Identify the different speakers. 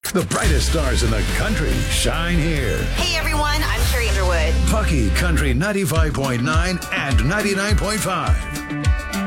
Speaker 1: The brightest stars in the country shine here.
Speaker 2: Hey everyone, I'm Carrie Underwood.
Speaker 1: Bucky Country 95.9 and 99.5.